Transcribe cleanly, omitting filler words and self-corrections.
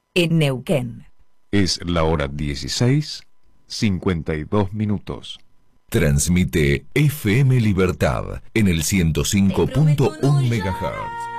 en Neuquén. Es la hora 16:52. Transmite FM Libertad en el 105.1 MHz.